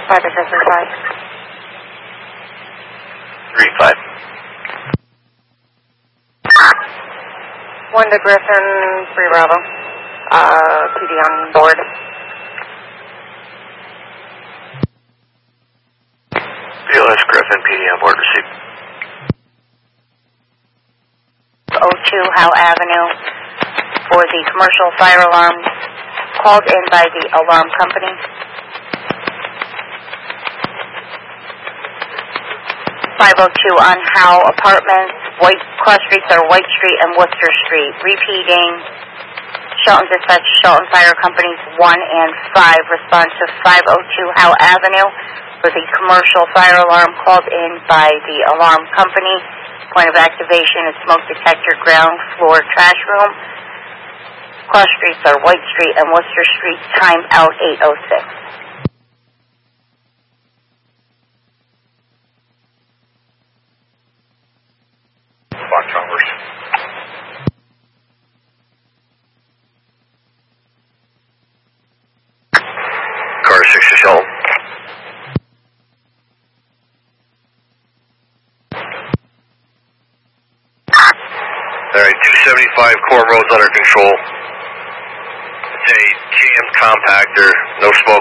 Private Griffin 5. 3-5. 1 to Griffin, 3 Bravo. PD on board. BLS Griffin, PD on board, received. 02 Howe Avenue for the commercial fire alarm called in by the alarm company. .502 on Howe Apartments, cross streets are White Street and Worcester Street. Repeating, Shelton Dispatch, Shelton Fire Companies 1 and 5 respond to 502 Howe Avenue for the commercial fire alarm called in by the alarm company. Point of activation is smoke detector, ground floor trash room. Cross streets are White Street and Worcester Street. Time out 8:06. Fox Converse. Car 6 to Shelton. Alright, 275 Court Road's under control. It's a jammed compactor, no smoke.